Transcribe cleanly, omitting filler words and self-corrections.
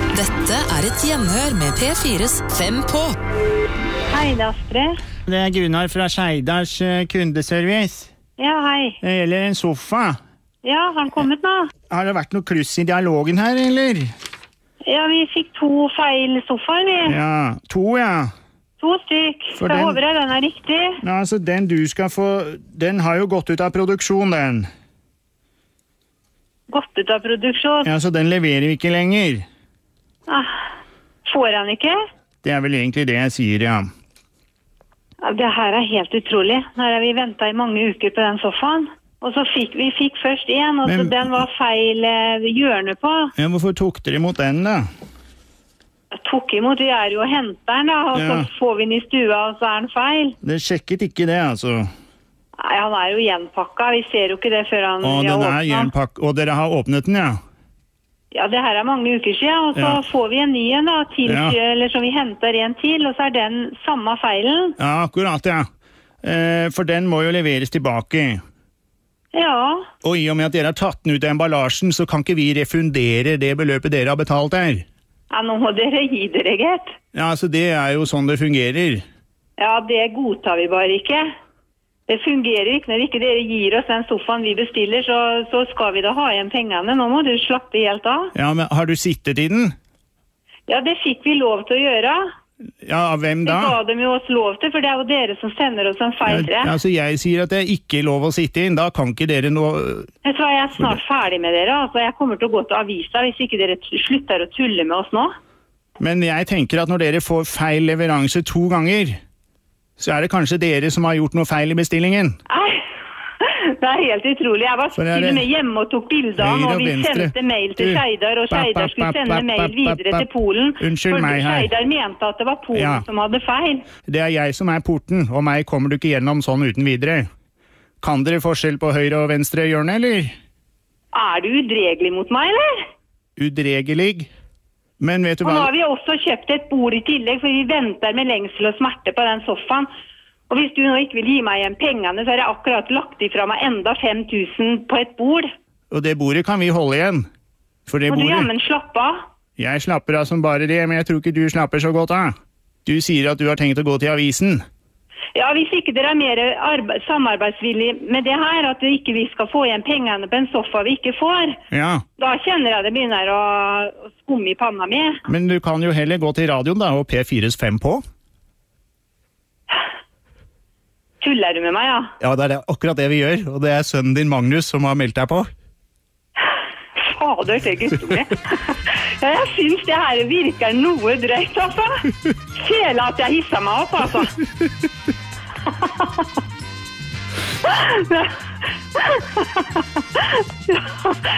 Dette et gjenhør med P4's 5 på. Hei, det Astrid. Det Gunnar fra Skeidars kundeservice. Ja, hei. Det gjelder en sofa. Ja, har han kommet nå? Har det vært noe kluss i dialogen her, eller? Ja, vi fikk 2 feil sofaer, vi. Ja, 2, ja. 2 stykk. For jeg den- håper den riktig. Ja, altså, den du skal få, den har jo gått ut av produksjon, den. Gått ut av produksjon. Ja, så den leverer vi ikke lenger. Ah, får han ikke? Det vel egentlig det jeg sier, ja. Ja, det her helt utrolig. Nå har vi ventet i mange uker på den sofaen. Og så fikk vi først en, og så Men- den var feil hjørne på. Ja, hvorfor tok dere imot den, da? Jeg tok imot, vi jo og henter den da, og Ja. så får vi den i stua, og så den feil. Dere sjekket ikke det, altså. Nei, han jo gjenpakket. Vi ser jo ikke det før han Og vi har den åpnet. gjenpakket, og dere har åpnet den, ja. Ja, det her mange uker siden, og så Ja. får vi en ny en da, til, Ja. eller så vi henter en til, og så den samme feilen. Ja, akkurat, ja. For den må jo leveres tilbake. Ja, Og i og med at dere har tatt den ut av emballasjen, så kan ikke vi refundere det beløpet dere har betalt her. ja nå må dere gi dere, gitt. Ja, altså det jo sånn det fungerer. Ja, det godtar vi bare ikke. Det fungerer ikke. Når ikke dere gir oss den sofaen vi bestiller, så skal vi da ha igjen pengene. Nå må du slappe helt av. Ja, men har du sittet i den? Ja, det fikk vi lov til å gjøre. Ja, av hvem Det da? ga dem jo oss lov til, for det jo dere som sender oss en feil. Ja, altså jeg sier at det ikke lov å sitte inn, da kan ikke dere nå... Vet du hva, jeg snart ferdig med dere. Altså, jeg kommer til å gå til avisa hvis ikke dere slutter å tulle med oss nå. Men jeg tenker at når dere får feil leveranse 2 ganger, så det kanskje dere som har gjort noe feil i bestillingen. Nei, det helt utrolig. Jeg var For til og med hjemme og tok bilder av den, høyre og og vi venstre. sendte mail til Du, Skeidar, og Skeidar skulle sende mail videre til Polen. Unnskyld for meg her. Skeidar mente at det var Polen Ja. som hadde feil. Det jeg som porten, og meg kommer du ikke gjennom sånn uten videre. Kan dere forskjell på høyre og venstre hjørne, eller? Du udregelig mot meg, eller? Udregelig. Men vet du Og nå hva? har vi også kjøpt et bord i tillegg, for vi venter med lengsel og smerte på den sofaen. Og hvis du nå ikke vil gi meg igjen pengene, så har jeg akkurat lagt ifra meg enda 5000 på et bord. Og det bordet kan vi holde igjen. For det Og du bordet... jammen slapp av. Jeg slapper av som bare det, men jeg tror ikke du slapper så godt av. Du sier at du har tenkt å gå til avisen. Ja, hvis ikke dere mer samarbeidsvillige med det her, at ikke vi skal få igjen pengene på en sofa vi ikke får, Ja, da kjenner jeg det begynner å skumme i panna mi. men du kan jo heller gå til radioen da, og P4's 5 på. Tuller du med meg, ja? Ja, det det akkurat det vi gjør, og det sønnen din Magnus som har meldt deg på. Fader, til guttunge. Ja, jeg synes det her virker noe drøyt, altså. Kjela at jeg hisser meg opp, altså.